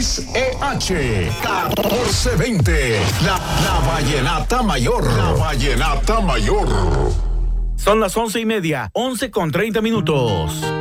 XEH 1420. La Vallenata Mayor. La Vallenata Mayor. Son las 11:30, 11:30.